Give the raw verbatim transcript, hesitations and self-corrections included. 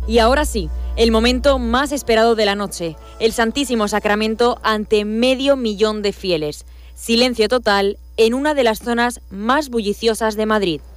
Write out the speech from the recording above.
Y ahora sí, el momento más esperado de la noche, el Santísimo Sacramento ante medio millón de fieles. Silencio total en una de las zonas más bulliciosas de Madrid.